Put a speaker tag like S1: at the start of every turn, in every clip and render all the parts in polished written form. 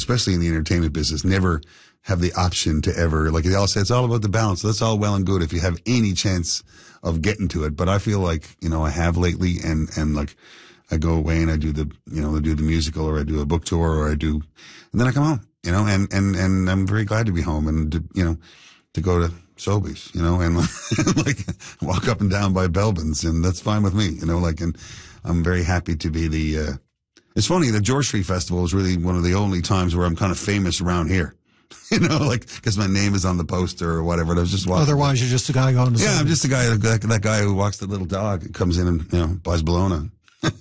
S1: especially in the entertainment business, never have the option to ever, like they all say, it's all about the balance. That's all well and good if you have any chance of getting to it. But I feel like, I have lately, and like I go away and I do the, I do the musical, or I do a book tour, or and then I come home, and I'm very glad to be home and to go to Sobeys, and like walk up and down by Belbin's, and that's fine with me, and I'm very happy to be it's funny, the George Street Festival is really one of the only times where I'm kind of famous around here. Because my name is on the poster or whatever. And I was just walking.
S2: Otherwise, you're just a guy going to
S1: I'm just a guy, that guy who walks the little dog and comes in and, buys bologna.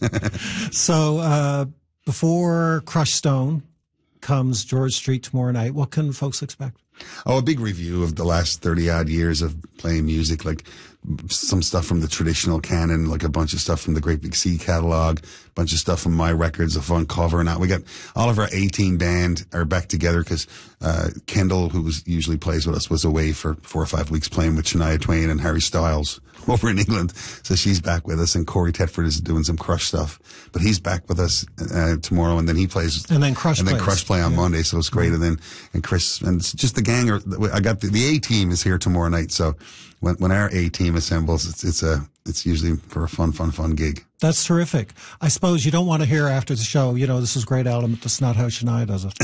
S2: So, before Crushed Stone comes George Street tomorrow night, what can folks expect?
S1: Oh, a big review of the last 30-odd years of playing music, like some stuff from the traditional canon, like a bunch of stuff from the Great Big Sea catalog, a bunch of stuff from my records, a fun cover. Now we got all of our A-Team band are back together because Kendall, who usually plays with us, was away for 4 or 5 weeks playing with Shania Twain and Harry Styles over in England. So she's back with us, and Corey Tetford is doing some Crush stuff. But he's back with us tomorrow, and then he plays.
S2: And then Crush
S1: play on Monday, so it's great. And Chris, and it's just the gang. I got the A-Team is here tomorrow night, so when our A-Team assembles, it's usually for a fun gig.
S2: That's terrific. I suppose you don't want to hear after the show, this is great album, that's not how Shania does it.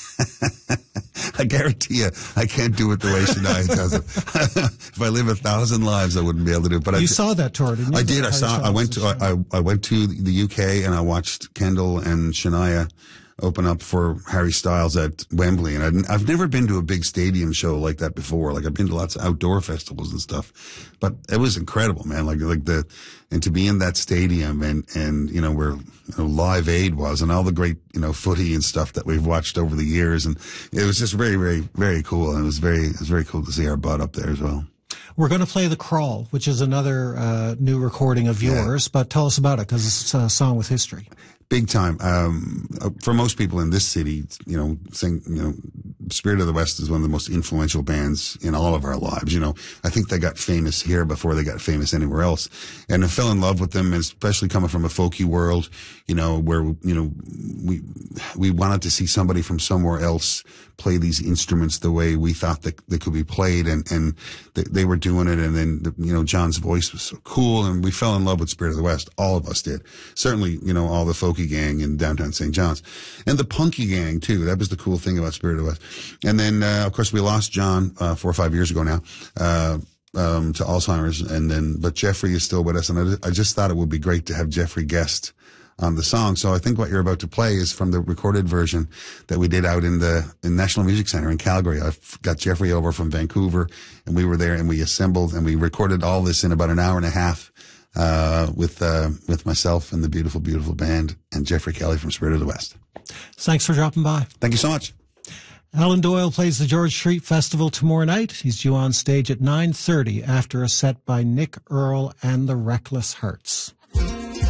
S1: I guarantee you, I can't do it the way Shania does it. If I live 1,000 lives, I wouldn't be able to do it. But
S2: you saw that tour, didn't you?
S1: I did. I went to the UK and I watched Kendall and Shania open up for Harry Styles at Wembley, and I've never been to a big stadium show like that before. Like I've been to lots of outdoor festivals and stuff, but it was incredible, man. And to be in that stadium and where Live Aid was, and all the great footy and stuff that we've watched over the years, and it was just very, very, very cool. And it was very cool to see our bud up there as well.
S2: We're going to play The Crawl, which is another new recording of yours, but tell us about it, because it's a song with history.
S1: Big time. For most people in this city, Spirit of the West is one of the most influential bands in all of our lives. I think they got famous here before they got famous anywhere else. And I fell in love with them, and especially coming from a folky world, where, we wanted to see somebody from somewhere else play these instruments the way we thought that they could be played. And they were doing it. And then, John's voice was so cool. And we fell in love with Spirit of the West. All of us did. Certainly, all the folky gang in downtown St. John's, and the punky gang too. That was the cool thing about Spirit of the West. And then, of course, we lost John 4 or 5 years ago now to Alzheimer's, but Jeffrey is still with us, and I just thought it would be great to have Jeffrey guest on the song. So I think what you're about to play is from the recorded version that we did out in National Music Center in Calgary. I've got Jeffrey over from Vancouver, and we were there, and we assembled and we recorded all this in about an hour and a half. With myself and the beautiful, beautiful band, and Jeffrey Kelly from Spirit of the West.
S2: Thanks for dropping by.
S1: Thank you so much.
S2: Alan Doyle plays the George Street Festival tomorrow night. He's due on stage at 9:30 after a set by Nick Earl and the Reckless Hearts.